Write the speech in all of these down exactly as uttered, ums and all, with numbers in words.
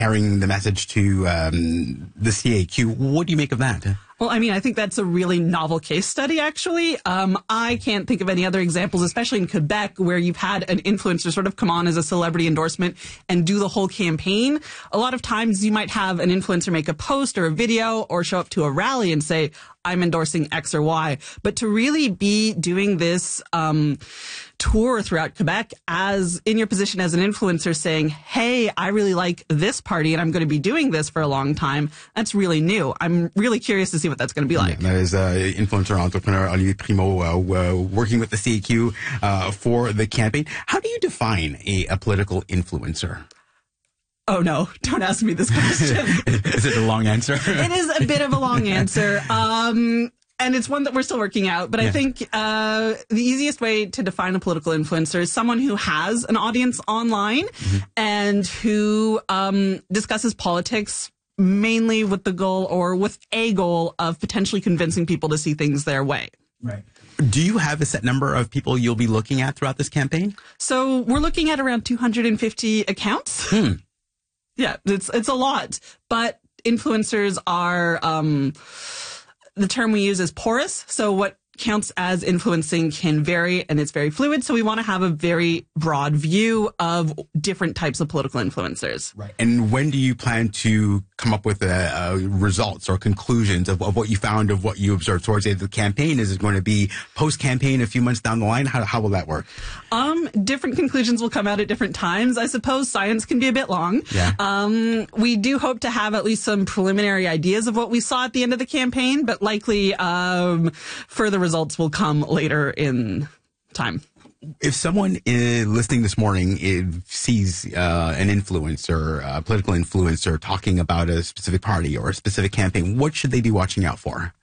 carrying the message to um, the C A Q. What do you make of that? Well, I mean, I think that's a really novel case study, actually. Um, I can't think of any other examples, especially in Quebec, where you've had an influencer sort of come on as a celebrity endorsement and do the whole campaign. A lot of times you might have an influencer make a post or a video or show up to a rally and say, I'm endorsing X or Y. But to really be doing this um, tour throughout Quebec as in your position as an influencer saying, hey, I really like this party and I'm going to be doing this for a long time, that's really new. I'm really curious to see what that's going to be like. Yeah, that is uh, influencer entrepreneur Olivier Primo uh, uh, working with the C A Q uh, for the campaign. How do you define a, a political influencer? Oh, no, don't ask me this question. Is it a long answer? It is a bit of a long answer. Um, and it's one that we're still working out. But yeah. I think uh, the easiest way to define a political influencer is someone who has an audience online mm-hmm. and who um, discusses politics mainly with the goal or with a goal of potentially convincing people to see things their way. Right. Do you have a set number of people you'll be looking at throughout this campaign? So we're looking at around two hundred fifty accounts. Hmm. Yeah, it's it's a lot, but influencers are, um, the term we use is porous. So what counts as influencing can vary and it's very fluid. So we want to have a very broad view of different types of political influencers. Right. And when do you plan to come up with uh, uh, results or conclusions of, of what you found, of what you observed towards the end of the campaign? Is it going to be post-campaign a few months down the line? How, how will that work? Um, different conclusions will come out at different times. I suppose science can be a bit long. Yeah. Um, we do hope to have at least some preliminary ideas of what we saw at the end of the campaign, but likely um, further results will come later in time. If someone is listening this morning is, sees uh, an influencer, a political influencer, talking about a specific party or a specific campaign, what should they be watching out for?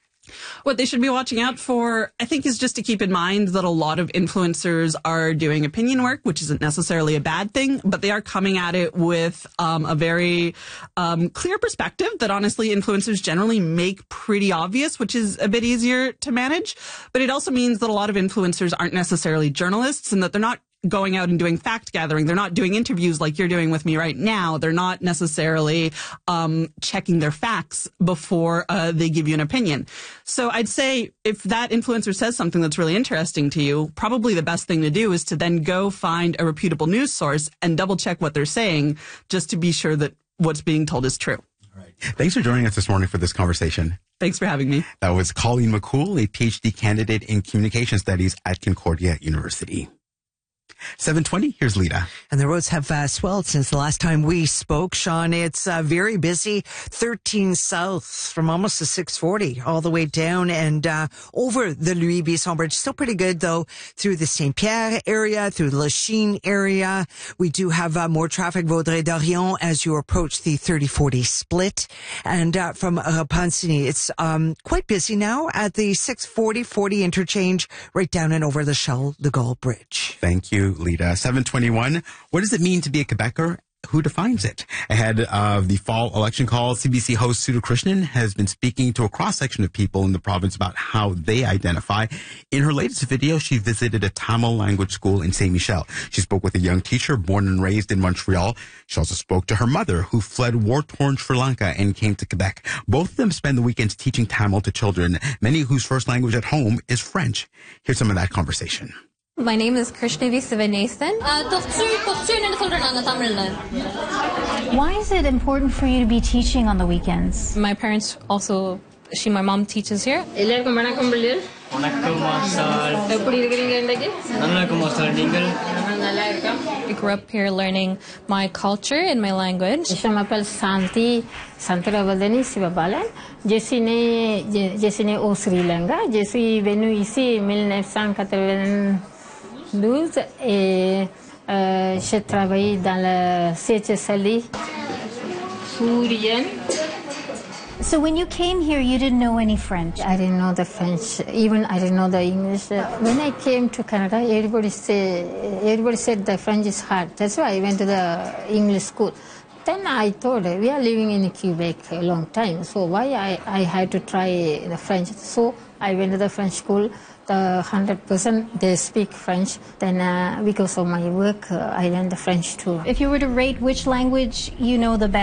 What they should be watching out for, I think, is just to keep in mind that a lot of influencers are doing opinion work, which isn't necessarily a bad thing, but they are coming at it with um, a very um, clear perspective that honestly influencers generally make pretty obvious, which is a bit easier to manage. But it also means that a lot of influencers aren't necessarily journalists and that they're not going out and doing fact gathering. They're not doing interviews like you're doing with me right now. They're not necessarily um, checking their facts before uh, they give you an opinion. So I'd say if that influencer says something that's really interesting to you, probably the best thing to do is to then go find a reputable news source and double check what they're saying just to be sure that what's being told is true. All right. Thanks for joining us this morning for this conversation. Thanks for having me. That was Colleen McCool, a P H D candidate in communication studies at Concordia University. seven twenty, here's Lita. And the roads have uh, swelled since the last time we spoke, Sean. It's uh, very busy. thirteen south from almost to six forty all the way down and uh, over the Louis-Bisson Bridge. Still pretty good, though, through the Saint-Pierre area, through the Lachine area. We do have uh, more traffic, Vaudreuil-Dorion, as you approach the thirty forty split. And uh, from Repentigny, it's um, quite busy now at the six forty forty interchange right down and over the Charles de Gaulle Bridge. Thank you, Lita. seven twenty-one. What does it mean to be a Quebecer? Who defines it? Ahead of the fall election call, C B C host Sudha Krishnan has been speaking to a cross-section of people in the province about how they identify. In her latest video, she visited a Tamil language school in Saint Michel. She spoke with a young teacher born and raised in Montreal. She also spoke to her mother, who fled war-torn Sri Lanka and came to Quebec. Both of them spend the weekends teaching Tamil to children, many whose first language at home is French. Here's some of that conversation. My name is Krishnavi Sivanathan. Why is it important for you to be teaching on the weekends? My parents also, she, my mom teaches here. I grew up here learning my culture and my language. Je m'appelle Santi Santiravaldani Sivabalan. Je suis née, je suis née au Sri Lanka. Je suis venue ici en nineteen ninety-two et euh, j'ai travaillé dans le C H S L I Sourienne. So when you came here, you didn't know any French? I didn't know the French. Even I didn't know the English. When I came to Canada, everybody say, everybody said the French is hard. That's why I went to the English school. Then I thought, we are living in Quebec a long time, so why I, I had to try the French. So I went to the French school. The one hundred percent they speak French. Then uh, because of my work, uh, I learned the French too. If you were to rate which language you know the best,